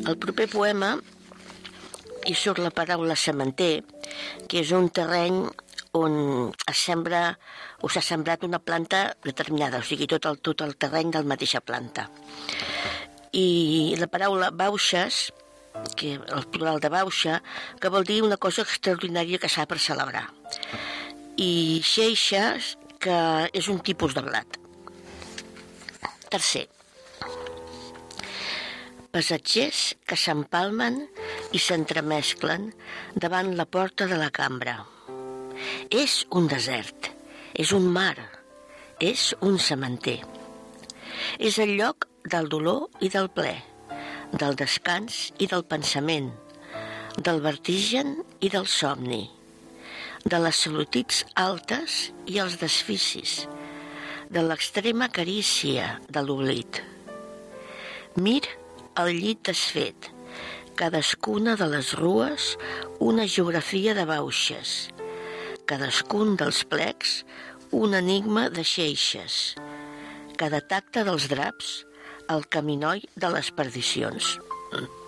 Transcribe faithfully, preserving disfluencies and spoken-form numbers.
Al proper poema hi surt la paraula sementer, que és un terreny on es sembra o s'ha sembrat una planta determinada, o sigui, tot el, tot el terreny de la mateixa planta. I la paraula bauxes, que el plural de bauxa, que vol dir una cosa extraordinària que s'ha per celebrar. I xeixes, que és un tipus de blat. Tercer, passatgers que s'empalmen i s'entremesclen davant la porta de la cambra. És un desert, és un mar, és un sementer. És el lloc del dolor i del ple, del descans i del pensament, del vertigen i del somni, de les solituds altes i els desficis, de l'extrema carícia de l'oblit. Mir el llit desfet, cadascuna de les rues una geografia de bauxes, cadascun dels plecs un enigma de xeixes, cada tacte dels draps el caminoi de les perdicions.